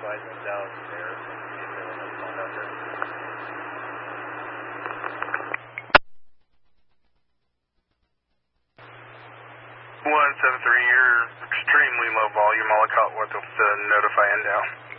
advising Dallas Air. See if they will respond out there. 173, you're extremely low volume. I'll call with to notify NDOW.